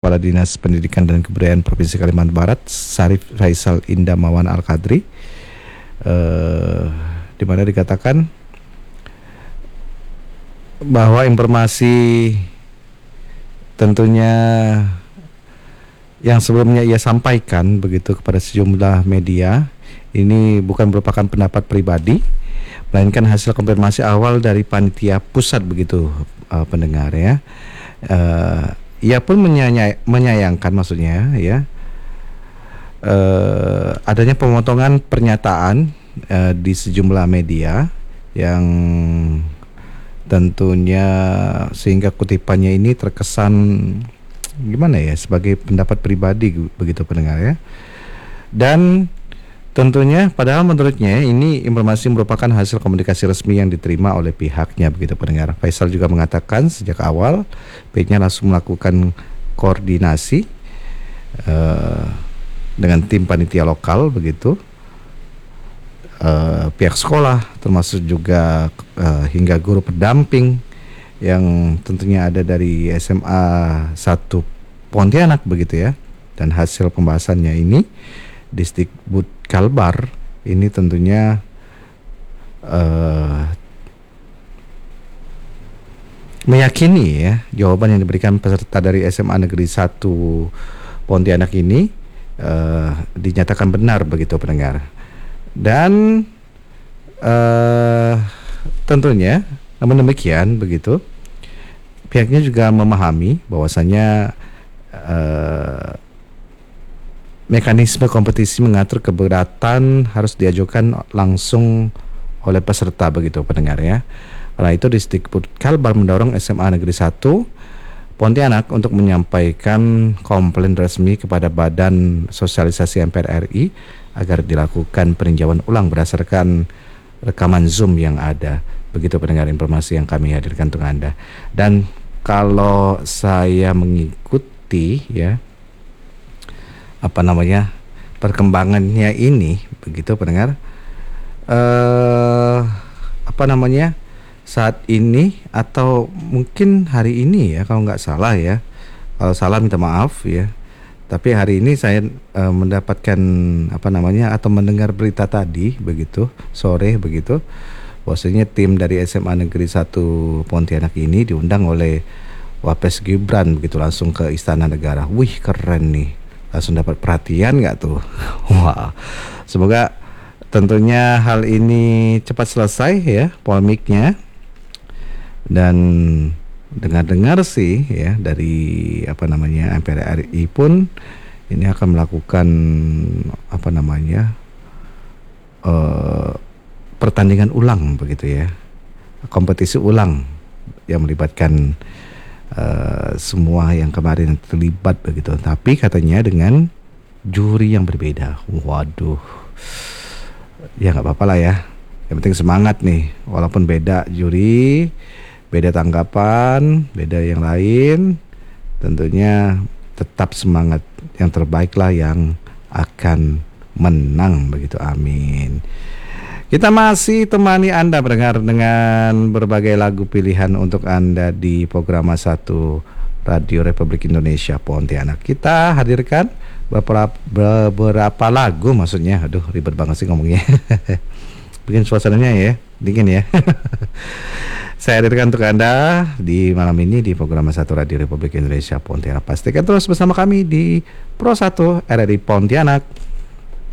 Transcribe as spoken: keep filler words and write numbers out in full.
Kepala Dinas Pendidikan dan Kebudayaan Provinsi Kalimantan Barat, Sarif Faisal Indamawan Al-Qadri, eh, di mana dikatakan bahwa informasi tentunya yang sebelumnya ia sampaikan begitu kepada sejumlah media ini bukan merupakan pendapat pribadi, melainkan hasil konfirmasi awal dari panitia pusat begitu, uh, pendengar ya. Uh, ia pun menyayang, menyayangkan maksudnya ya uh, adanya pemotongan pernyataan uh, di sejumlah media yang tentunya sehingga kutipannya ini terkesan gimana ya, sebagai pendapat pribadi begitu pendengar ya. Dan tentunya padahal menurutnya ini informasi merupakan hasil komunikasi resmi yang diterima oleh pihaknya begitu pendengar. Faisal juga mengatakan sejak awal pihaknya langsung melakukan koordinasi uh, dengan tim panitia lokal begitu, uh, pihak sekolah termasuk juga uh, hingga guru pendamping yang tentunya ada dari S M A satu Pontianak begitu ya. Dan hasil pembahasannya ini Disdikbud Kalbar ini tentunya uh, meyakini ya jawaban yang diberikan peserta dari S M A Negeri satu Pontianak ini uh, dinyatakan benar begitu pendengar. Dan uh, tentunya namun demikian begitu pihaknya juga memahami bahwasannya uh, mekanisme kompetisi mengatur keberatan harus diajukan langsung oleh peserta begitu pendengar ya. Karena itu Disdikbud Kalbar mendorong S M A Negeri satu Pontianak untuk menyampaikan komplain resmi kepada Badan Sosialisasi M P R R I agar dilakukan peninjauan ulang berdasarkan rekaman Zoom yang ada. Begitu pendengar informasi yang kami hadirkan untuk Anda. Dan kalau saya mengikuti ya apa namanya perkembangannya ini begitu pendengar, eh, apa namanya saat ini atau mungkin hari ini ya kalau nggak salah ya, kalau salah minta maaf ya, tapi hari ini saya eh, mendapatkan apa namanya atau mendengar berita tadi begitu sore begitu, bahwasanya tim dari S M A Negeri satu Pontianak ini diundang oleh Wapres Gibran begitu langsung ke Istana Negara. Wih keren nih, langsung dapat perhatian nggak tuh? Wah, semoga tentunya hal ini cepat selesai ya polemiknya. Dan dengar-dengar sih ya dari apa namanya M P R R I pun ini akan melakukan apa namanya uh, pertandingan ulang begitu ya, kompetisi ulang yang melibatkan Uh, semua yang kemarin terlibat begitu, tapi katanya dengan juri yang berbeda. Waduh, ya nggak apa-apa lah ya, yang penting semangat nih, walaupun beda juri, beda tanggapan, beda yang lain, tentunya tetap semangat, yang terbaik lah yang akan menang begitu, amin. Kita masih temani Anda mendengar dengan berbagai lagu pilihan untuk Anda di program satu Radio Republik Indonesia Pontianak. Kita hadirkan beberapa, beberapa lagu maksudnya. Aduh ribet banget sih ngomongnya. Bikin suasananya ya dingin ya. Saya hadirkan untuk Anda di malam ini di program satu Radio Republik Indonesia Pontianak. Pastikan terus bersama kami di Pro satu R R I Pontianak.